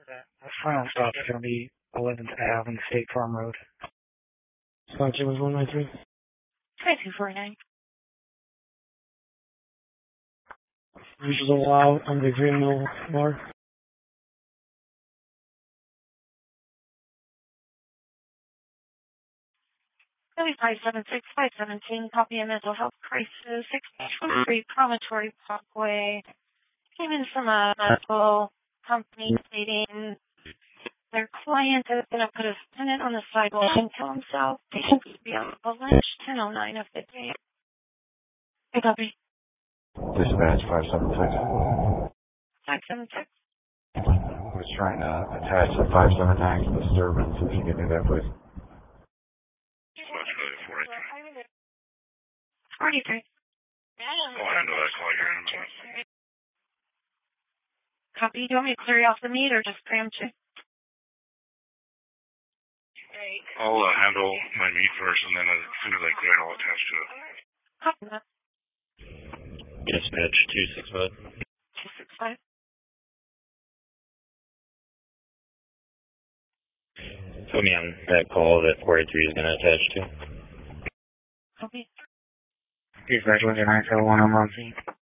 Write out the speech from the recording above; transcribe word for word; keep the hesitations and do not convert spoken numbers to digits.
The final stop is going to be eleventh Avenue and State Farm Road. Spot was one nine three. twenty-two forty-nine. Users allowed on the Green Mill Bar. five seven six five seventeen, copy a mental health crisis, six twenty-three Promontory Parkway. Came in from a medical company stating their client is going to put a tenant on the sidewalk and kill himself. Patient could be on the lunch, ten oh nine of the day. Hey, copy. Dispatch five seven six. five seven six. I was trying to attach the five seven nine to disturbance, if you could do that, please. forty-three. I'll handle that call here in a minute. Copy. Do you want me to clear you off the meet or just preempt you? I'll uh, handle my meat first, and then as soon as I clear it, I'll attach to it. Copy that. Dispatch two six five. two six five. Put me on that call that forty-three is going to attach to. Copy. Dispatch one nine seven one, I'm on scene.